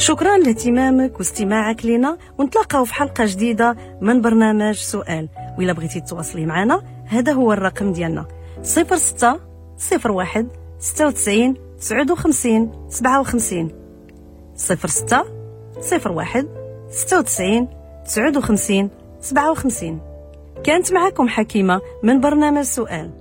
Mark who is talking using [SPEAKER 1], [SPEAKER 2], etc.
[SPEAKER 1] شكرا لاهتمامك واستماعك لنا، ونتلاقاو في حلقة جديدة من برنامج سؤال. وإلا بغيتي تواصلي معنا هذا هو الرقم ديالنا 06 01 96 59 57 06 01 96 59 57. كانت معكم حكيمة من برنامج سؤال.